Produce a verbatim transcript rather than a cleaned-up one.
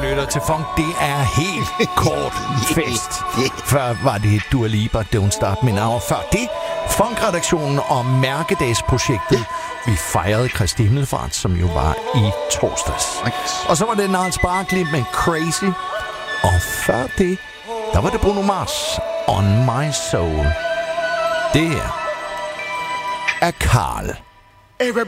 lytter til Funk. Det er helt kort fest. Før var det Dua Lipa, Don't Stop Me Now. Før det, Funk-redaktionen og Mærkedagsprojektet. Vi fejrede Kristi Himmelfart, som jo var i torsdags. Og så var det Gnarls Barkley med Crazy. Og før det, der var det Bruno Mars, On My Soul. Det her er Carl.